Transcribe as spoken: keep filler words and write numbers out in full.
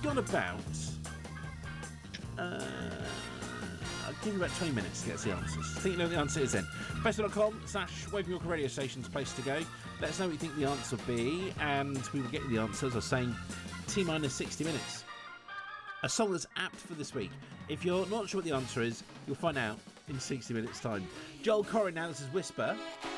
got about... Uh, I'll give you about twenty minutes to get us the answers. I think you know what the answer is then. Facebook.com slash Waving Yorker Radio Station's place to go. Let us know what you think the answer will be, and we will get you the answers. I was saying T-minus sixty minutes. A song that's apt for this week. If you're not sure what the answer is, you'll find out in sixty minutes' time. Joel Corrin now, this is Whisper.